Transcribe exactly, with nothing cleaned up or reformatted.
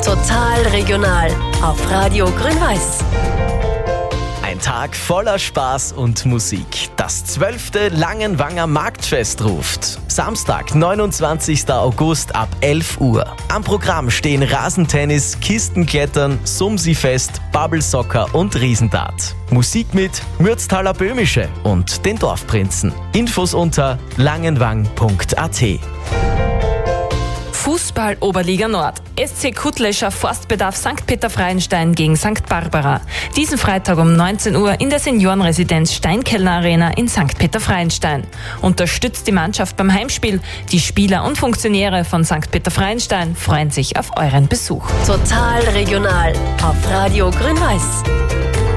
Total regional auf Radio Grün-Weiß. Ein Tag voller Spaß und Musik. Das zwölfte Langenwanger Marktfest ruft. Samstag, neunundzwanzigster August ab elf Uhr. Am Programm stehen Rasentennis, Kistenklettern, Sumsi-Fest, Bubble-Soccer und Riesendart. Musik mit Mürztaler Böhmische und den Dorfprinzen. Infos unter langenwang punkt a t. Fußball Oberliga Nord. S C Kuttleischer Forstbedarf Sankt Peter-Freienstein gegen Sankt Barbara. Diesen Freitag um neunzehn Uhr in der Seniorenresidenz Steinkellner Arena in Sankt Peter-Freienstein. Unterstützt die Mannschaft beim Heimspiel. Die Spieler und Funktionäre von Sankt Peter-Freienstein freuen sich auf euren Besuch. Total regional auf Radio Grün-Weiß.